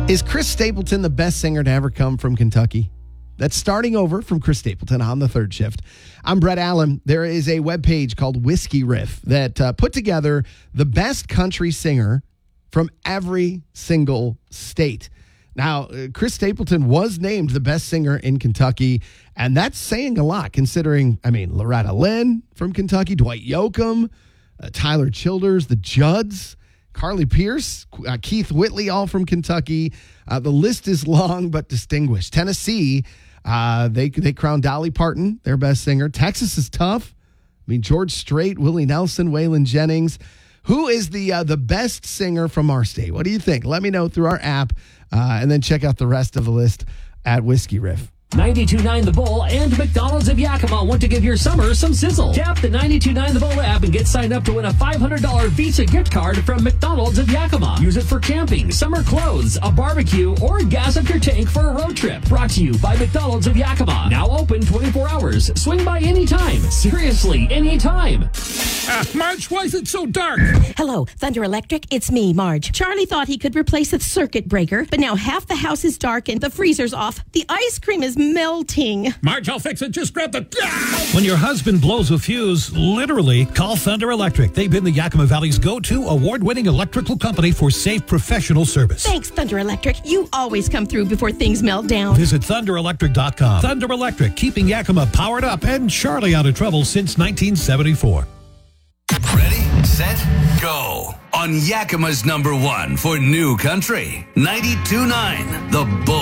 Is Chris Stapleton the best singer to ever come from Kentucky? That's starting over from Chris Stapleton on the third shift. I'm Brett Allen. There is a webpage called Whiskey Riff that put together the best country singer from every single state. Now, Chris Stapleton was named the best singer in Kentucky, and that's saying a lot considering, Loretta Lynn from Kentucky, Dwight Yoakam, Tyler Childers, the Judds, Carly Pierce, Keith Whitley, all from Kentucky. The list is long but distinguished. Tennessee, they crowned Dolly Parton their best singer. Texas is tough. George Strait, Willie Nelson, Waylon Jennings. Who is the best singer from our state? What do you think? Let me know through our app, and then check out the rest of the list at Whiskey Riff. 92.9 The Bull and McDonald's of Yakima want to give your summer some sizzle. Tap the 92.9 The Bull app and get signed up to win a $500 Visa gift card from McDonald's of Yakima. Use it for camping, summer clothes, a barbecue, or gas up your tank for a road trip. Brought to you by McDonald's of Yakima. Now open 24 hours. Swing by anytime. Seriously, anytime. Marge, why is it so dark? Hello, Thunder Electric. It's me, Marge. Charlie thought he could replace the circuit breaker, but now half the house is dark and the freezer's off. The ice cream is melting. Marge, I'll fix it. Just grab the... When your husband blows a fuse, literally, call Thunder Electric. They've been the Yakima Valley's go-to award-winning electrical company for safe professional service. Thanks, Thunder Electric. You always come through before things melt down. Visit ThunderElectric.com. Thunder Electric, keeping Yakima powered up and Charlie out of trouble since 1974. Ready, set, go. On Yakima's #1 for new country, 92.9 The Bull.